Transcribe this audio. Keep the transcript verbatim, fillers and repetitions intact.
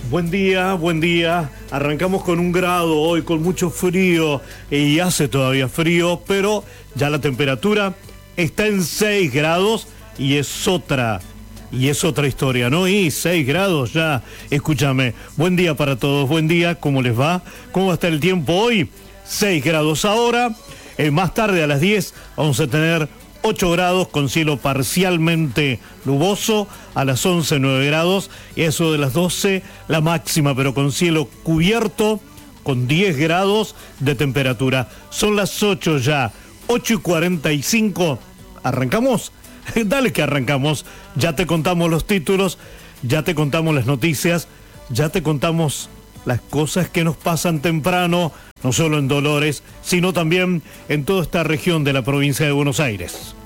Buen día, buen día. Arrancamos con un grado hoy, con mucho frío. Y hace todavía frío, pero ya la temperatura está en seis grados y es otra, y es otra historia, ¿no? Y seis grados ya, escúchame. Buen día para todos, buen día, ¿cómo les va? ¿Cómo va a estar el tiempo hoy? seis grados ahora. Eh, más tarde a las diez vamos a tener ocho grados con cielo parcialmente nuboso, a las once nueve grados, y eso de las doce la máxima, pero con cielo cubierto, con diez grados de temperatura. Son las ocho ya, ocho y cuarenta y cinco. ¿Arrancamos? Dale que arrancamos. Ya te contamos los títulos, ya te contamos las noticias, ya te contamos las cosas que nos pasan temprano, no solo en Dolores, sino también en toda esta región de la provincia de Buenos Aires.